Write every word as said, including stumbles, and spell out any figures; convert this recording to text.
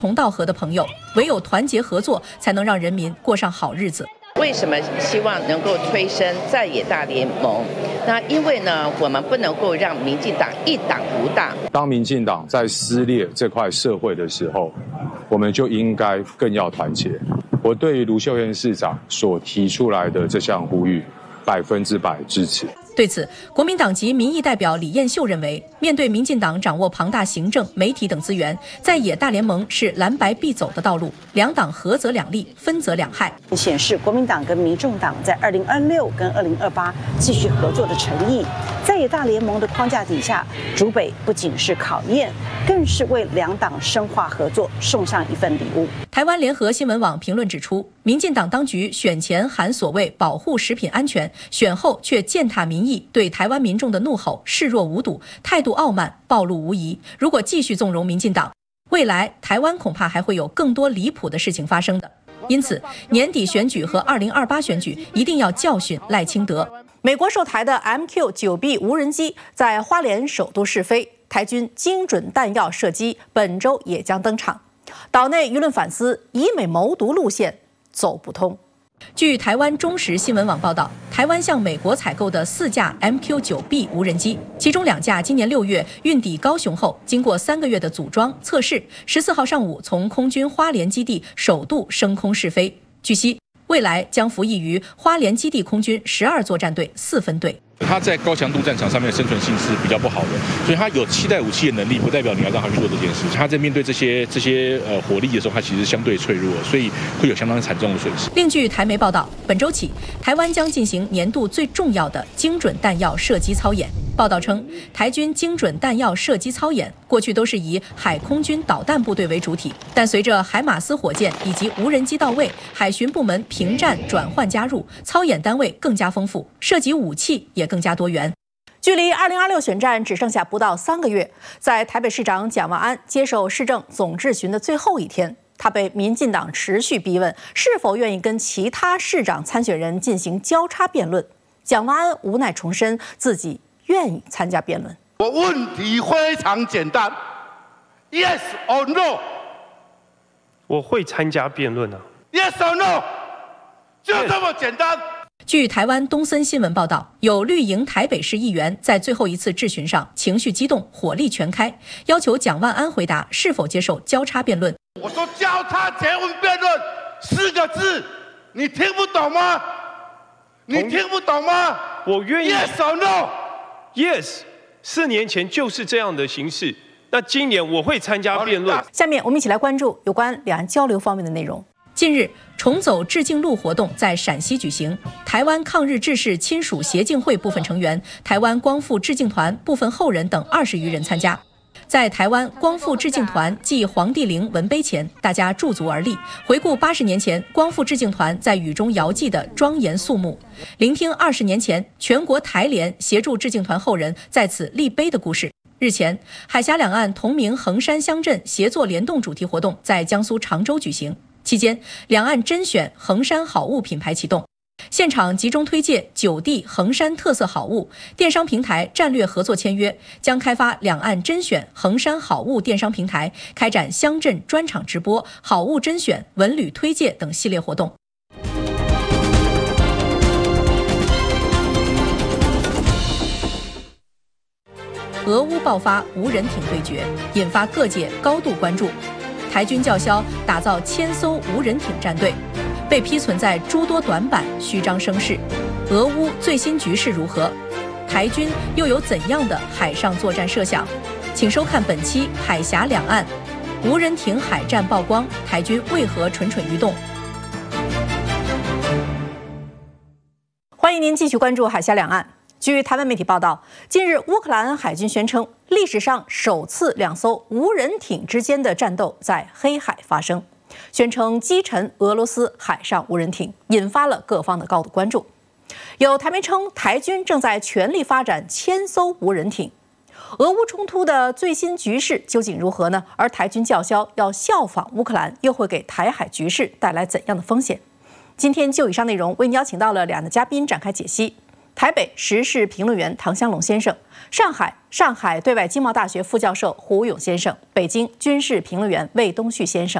同道合的朋友，唯有团结合作，才能让人民过上好日子。 为什么希望能够催生在野大联盟？那因为呢，我们不能够让民进党一党独大。 当民进党在撕裂这块社会的时候，我们就应该更要团结。我对于卢秀燕市长所提出来的这项呼吁，百分之百支持。 对此，国民党籍民意代表李彦秀认为，面对民进党掌握庞大行政、媒体等资源，在野大联盟是蓝白必走的道路，两党合则两利，分则两害。 显示国民党跟民众党在二零二六跟二零二八继续合作的诚意。在野大联盟的框架底下，竹北不仅是考验，更是为两党深化合作送上一份礼物。 台湾联合新闻网评论指出，民进党当局选前喊所谓保护食品安全，选后却践踏民意，对台湾民众的怒吼视若无睹，态度傲慢，暴露无遗。如果继续纵容民进党，未来台湾恐怕还会有更多离谱的事情发生的。因此，年底选举和二零二八选举一定要教训赖清德。美国售台的 M Q 九 B 无人机在花莲首度试飞，台军精准弹药射击本周也将登场。岛内舆论反思，以美谋独路线走不通。据台湾中时新闻网报道，台湾向美国采购的四架 M Q 九 B 无人机，其中两架今年六月运抵高雄后，经过三个月的组装测试，十四号上午从空军花莲基地首度升空试飞。据悉，未来将服役于花莲基地空军十二作战队四分队。 它在高强度战场上面的生存性是比较不好的，所以它有期待武器的能力，不代表你要让它去做这件事。它在面对这些这些呃火力的时候，它其实相对脆弱，所以会有相当惨重的损失。 另据台媒报道，本周起，台湾将进行年度最重要的精准弹药射击操演。报道称，台军精准弹药射击操演过去都是以海空军导弹部队为主体，但随着海马斯火箭以及无人机到位，海巡部门平战转换加入，操演单位更加丰富，射击武器也更加多元。距离二零二六选战只剩下不到三个月，在台北市长蒋万安接受市政总质询的最后一天，他被民进党持续逼问是否愿意跟其他市长参选人进行交叉辩论。蒋万安无奈重申自己愿意参加辩论。 我问题非常简单 ，Yes or No？ 我会参加辩论啊 ，Yes or No？ 就这么简单。 据台湾东森新闻报道，有绿营台北市议员在最后一次质询上情绪激动，火力全开，要求蒋万安回答是否接受交叉辩论。 我说交叉结婚辩论四个字，你听不懂吗？你听不懂吗？ 我愿意。 Yes or No？ Yes， 四年前就是这样的形式。那今年我会参加辩论。 下面我们一起来关注有关两岸交流方面的内容。近日，重走致敬路活动在陕西举行，台湾抗日志士亲属协进会部分成员、台湾光复致敬团部分后人等二十余人参加。在台湾光复致敬团暨黄帝陵文碑前，大家驻足而立，回顾八十年前光复致敬团在雨中遥祭的庄严肃穆，聆听二十年前全国台联协助致敬团后人在此立碑的故事。日前，海峡两岸同名衡山乡镇协作联动主题活动在江苏常州举行，期间两岸甄选衡山好物品牌启动，现场集中推介九地衡山特色好物，电商平台战略合作签约，将开发两岸甄选衡山好物电商平台，开展乡镇专场直播、好物甄选、文旅推介等系列活动。俄乌爆发无人艇对决，引发各界高度关注。台军叫嚣打造千艘无人艇战队，被批存在诸多短板，虚张声势。俄乌最新局势如何？台军又有怎样的海上作战设想？请收看本期《海峡两岸》，无人艇海战曝光，台军为何蠢蠢欲动？欢迎您继续关注《海峡两岸》。据台湾媒体报道，近日乌克兰海军宣称，历史上首次两艘无人艇之间的战斗在黑海发生，宣称击沉俄罗斯海上无人艇，引发了各方的高度关注。有台媒称，台军正在全力发展千艘无人艇。俄乌冲突的最新局势究竟如何呢？而台军叫嚣要效仿乌克兰，又会给台海局势带来怎样的风险？今天就以上内容为您邀请到了两岸的嘉宾展开解析。 台北时事评论员唐湘龙先生，上海上海对外经贸大学副教授胡勇先生，北京军事评论员魏东旭先生。